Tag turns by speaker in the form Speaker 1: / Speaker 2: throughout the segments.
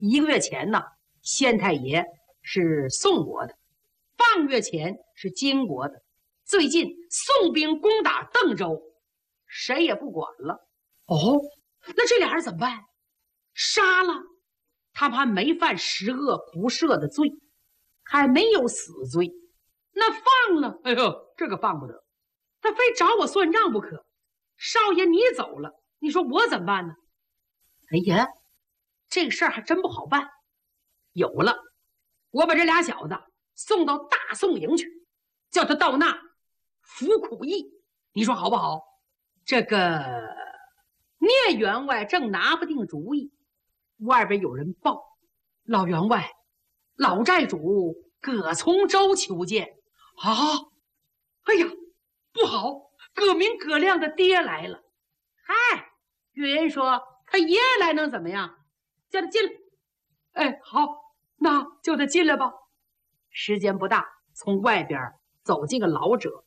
Speaker 1: 1个月前呢，县太爷是宋国的，半个月前是金国的，最近宋兵攻打邓州，谁也不管了。哦，那这俩人怎么办？杀了，他们还没犯十恶不赦的罪，还没有死罪。那放了，哎呦，这个放不得，他非找我算账不可。少爷你走了，你说我怎么办呢？哎呀，这个事儿还真不好办。有了，我把这俩小子送到大宋营去，叫他到那服苦役，你说好不好？这个聂员外正拿不定主意，外边有人报，老员外，老寨主葛从周求见。啊！哎呀，不好，葛明葛亮的爹来了。嗨，岳云说他爷爷来能怎么样？叫他进来。哎，好，那叫他进来吧。时间不大，从外边走进个老者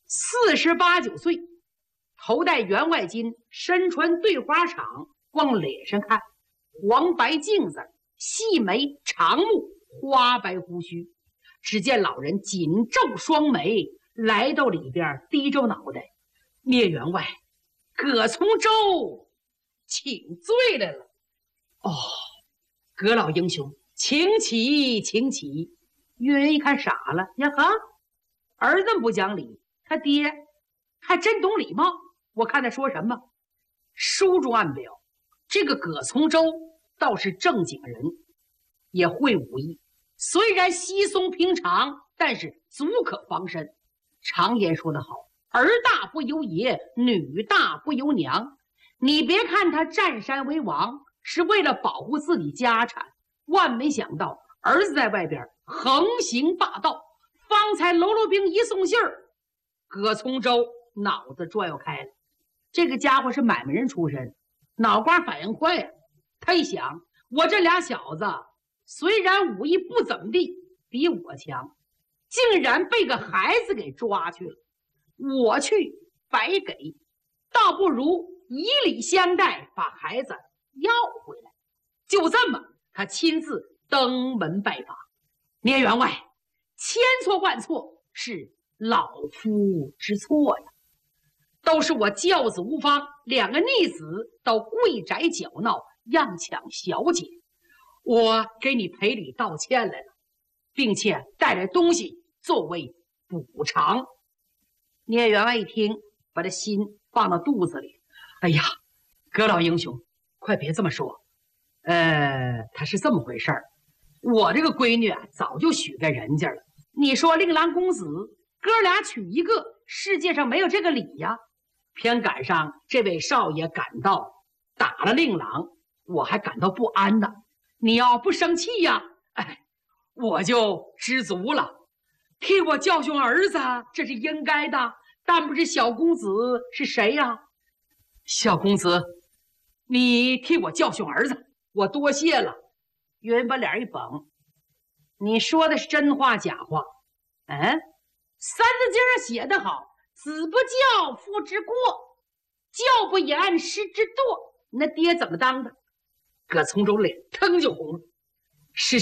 Speaker 1: ，48、9岁，头戴员外巾，身穿对花氅，往脸上看，黄白镜子，细眉长目，花白胡须。只见老人紧皱双眉，来到里边低着脑袋。聂员外，葛从周请罪来了。哦，葛老英雄，请起，请起。岳云一看傻了，呀哈，儿子不讲理，他爹还真懂礼貌。我看他说什么，书中暗表，这个葛从周倒是正经人，也会武艺。虽然稀松平常，但是足可防身。常言说得好，儿大不由爷，女大不由娘。你别看他占山为王，是为了保护自己家产，万没想到儿子在外边横行霸道。方才喽啰兵一送信儿，葛从周脑子转悠开了。这个家伙是买卖人出身，脑瓜反应快呀。他一想，我这俩小子虽然武艺不怎么地，比我强，竟然被个孩子给抓去了，我去白给，倒不如以礼相待，把孩子要回来。就这么，他亲自登门拜访。聂员外，千错万错，是老夫之错呀，都是我教子无方，2个逆子到贵宅搅闹，样抢小姐。我给你赔礼道歉来了，并且带来东西作为补偿。聂员外一听，把这心放到肚子里。哎呀，葛老英雄，快别这么说。他是这么回事儿，我这个闺女啊，早就许给人家了。你说令郎公子，哥俩娶一个，世界上没有这个理呀。偏赶上这位少爷赶到，打了令郎，我还感到不安呢。你要不生气呀，哎，我就知足了。替我教训儿子，这是应该的。但不知小公子是谁呀？小公子，你替我教训儿子，我多谢了。岳云把脸一绷，你说的是真话假话？三字经上写得好，子不教，父之过；教不严，师之惰。那爹怎么当的？葛从周脸腾就红了。是，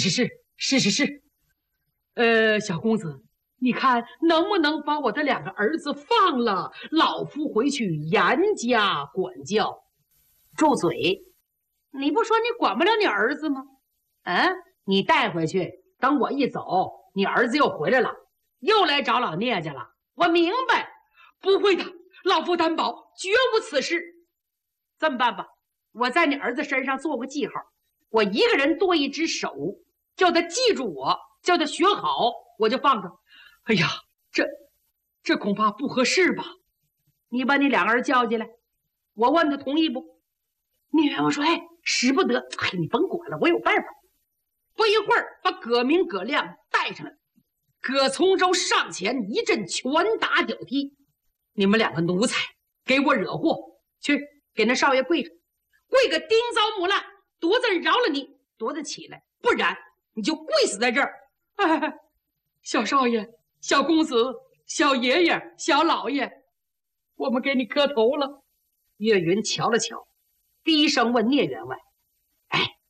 Speaker 1: 小公子，你看能不能把我的2个儿子放了，老夫回去严加管教。住嘴！你不说你管不了你儿子吗？你带回去，等我一走，你儿子又回来了，又来找老聂家了。我明白，不会的，老夫担保绝无此事。这么办吧，我在你儿子身上做个记号，我一个人多一只手，叫他记住我，叫他学好，我就放他。哎呀，这恐怕不合适吧？你把你2个儿叫进来，我问他同意不？聂员外说：“哎，使不得。哎，你甭管了，我有办法。”不一会儿，把葛明、葛亮带上来。葛从周上前一阵拳打脚踢：“你们2个奴才，给我惹祸！去给那少爷跪着，跪个丁糟木烂，犊子饶了你，犊子起来，不然你就跪死在这儿。”哎，小少爷、小公子、小爷爷、小老爷，我们给你磕头了。岳云瞧了瞧，低声问聂员外：“哎，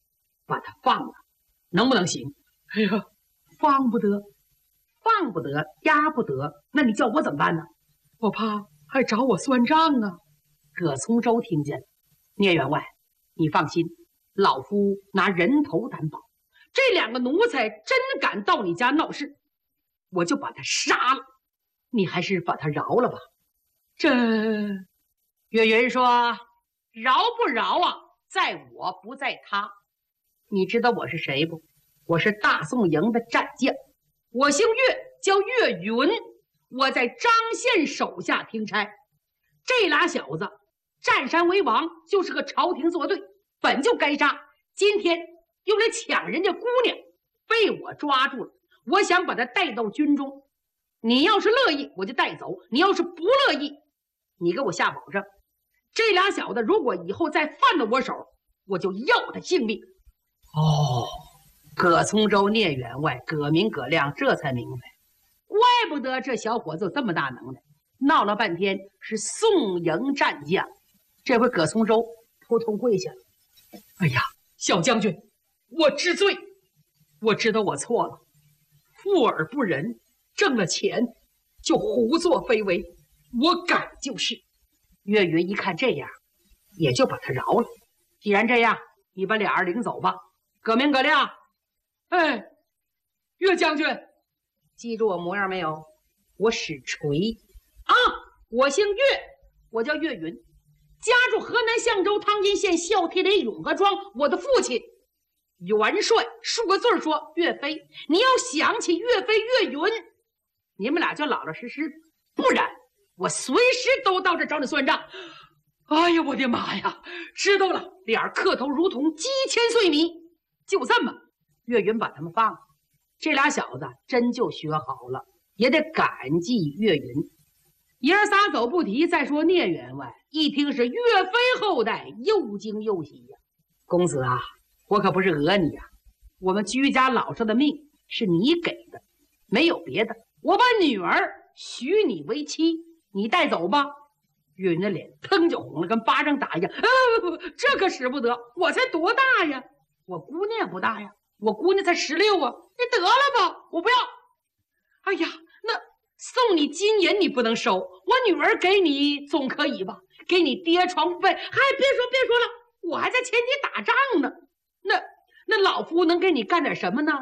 Speaker 1: 把他放了，能不能行？哎呀，放不得，放不得，压不得，那你叫我怎么办呢？我怕还找我算账啊。葛从周听见了，聂员外，你放心，老夫拿人头担保，这两个奴才真敢到你家闹事，我就把他杀了。你还是把他饶了吧。这岳云说，饶不饶啊，在我不在他。你知道我是谁不？我是大宋营的战将，我姓岳，叫岳云，我在张宪手下听差。这俩小子占山为王，就是和朝廷作对，本就该杀，今天又来抢人家姑娘，被我抓住了。我想把他带到军中，你要是乐意我就带走，你要是不乐意，你给我下保证，这俩小子如果以后再犯到我手，我就要他性命。哦，葛从周、聂员外、葛明、葛亮这才明白，怪不得这小伙子有这么大能耐，闹了半天是宋营战将。这回葛从周扑通跪下了，哎呀，小将军，我知罪，我知道我错了，富而不仁，挣了钱就胡作非为，我改就是。岳云一看这样，也就把他饶了。既然这样，你把俩人领走吧。葛明、葛亮，哎，岳将军，记住我模样没有？我使锤啊！我姓岳，我叫岳云，家住河南象州汤阴县孝悌里永和庄。我的父亲元帅数个字说岳飞，你要想起岳飞、岳云，你们俩就老老实实，不然我随时都到这找你算账。哎呀，我的妈呀！知道了，俩人磕头如同鸡千岁米。就这么，岳云把他们放了。这俩小子真就学好了，也得感激岳云。爷儿仨走不提，再说聂员外一听是岳飞后代，又惊又喜呀。公子啊，我可不是讹你呀，我们居家老少的命是你给的，没有别的。我把女儿许你为妻，你带走吧。岳云的脸腾就红了，跟巴掌打一样。这可使不得，我才多大呀？我姑娘不大呀，我姑娘才16啊！你得了吧，我不要。哎呀，那送你金银你不能收，我女儿给你总可以吧？给你爹床费，别说了，我还在前期打仗呢。那老夫能给你干点什么呢？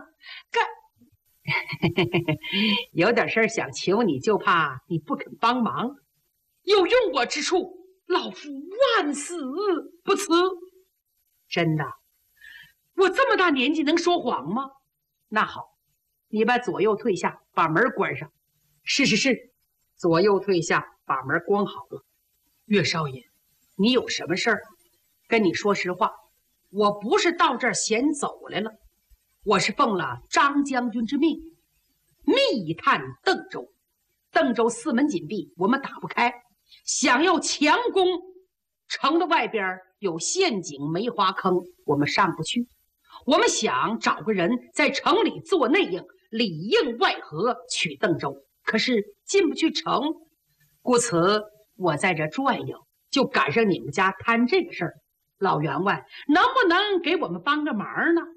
Speaker 1: 有点事儿想求你，就怕你不肯帮忙。有用我之处，老夫万死不辞。真的？我这么大年纪能说谎吗？那好，你把左右退下，把门关上。是，左右退下，把门关好了。岳少爷，你有什么事儿？跟你说实话，我不是到这儿闲走来了，我是奉了张将军之命，密探邓州。邓州四门紧闭，我们打不开，想要强攻，城的外边有陷阱梅花坑，我们上不去。我们想找个人在城里做内应，里应外合取邓州，可是进不去城，故此我在这转悠，就赶上你们家摊这个事儿。老员外能不能给我们帮个忙呢？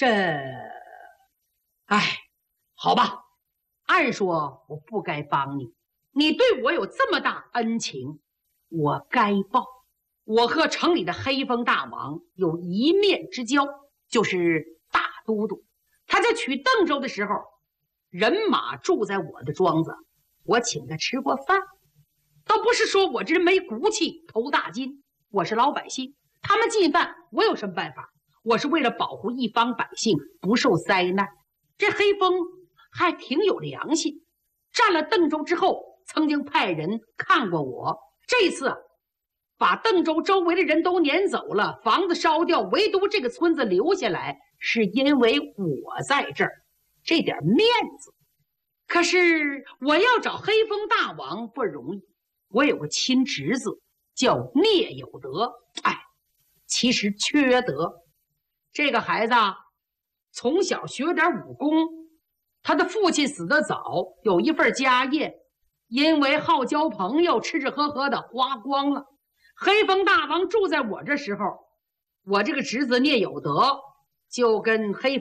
Speaker 1: 好吧，按说我不该帮你，你对我有这么大恩情，我该报。我和城里的黑风大王有一面之交，就是大都督，他在取邓州的时候，人马住在我的庄子，我请他吃过饭。倒不是说我这人没骨气头大金，我是老百姓，他们进犯我有什么办法？我是为了保护一方百姓不受灾难。这黑风还挺有良心，占了邓州之后曾经派人看过我，这次把邓州周围的人都撵走了，房子烧掉，唯独这个村子留下来，是因为我在这儿，这点面子。可是我要找黑风大王不容易，我有个亲侄子叫聂有德，其实缺德。这个孩子从小学点武功，他的父亲死得早，有一份家业，因为好交朋友，吃吃喝喝的花光了。黑风大王住在我这时候，我这个侄子聂有德就跟黑